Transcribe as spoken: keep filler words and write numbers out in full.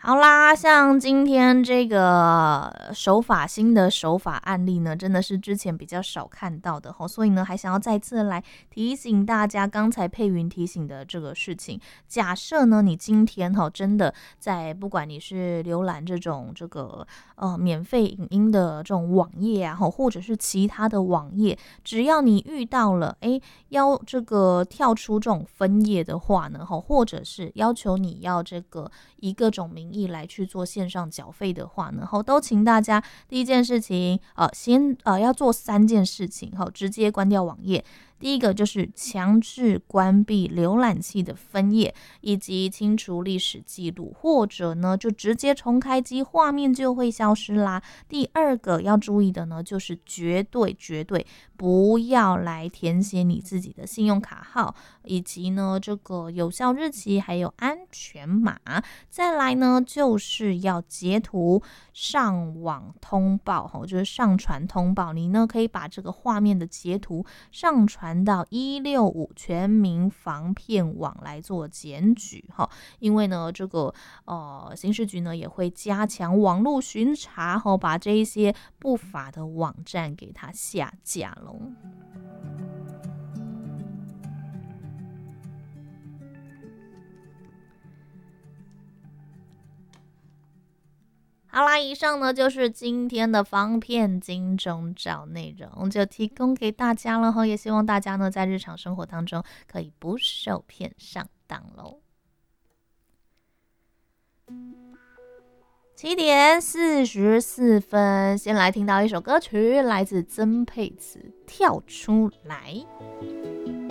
好啦，像今天这个手法新的手法案例呢，真的是之前比较少看到的吼，所以呢，还想要再次来提醒大家，刚才佩云提醒的这个事情。假设呢，你今天吼真的在不管你是浏览这种这个呃免费影音的这种网页啊，或者是其他的网页，只要你遇到了哎要这个跳出这种分页的话呢，或者是要求你要这个以各种名义来去做线上缴费的话呢，都请大家第一件事情，呃，先呃要做三件事情，直接关掉网页。第一个就是强制关闭浏览器的分页，以及清除历史记录，或者呢就直接重开机，画面就会消失啦。第二个要注意的呢，就是绝对绝对不要来填写你自己的信用卡号，以及呢这个有效日期还有安全码。再来呢就是要截图上网通报，就是上传通报，你呢可以把这个画面的截图上传到一六五全民防骗网来做检举，因为呢这个呃刑事局呢也会加强网络巡查，把这一些不法的网站给它下架咯。好啦，以上呢就是今天的防骗金钟罩内容，就提供给大家了，也希望大家呢在日常生活当中可以不受骗上当咯。七点四十四分，先来听到一首歌曲，来自曾沛慈《跳出来》。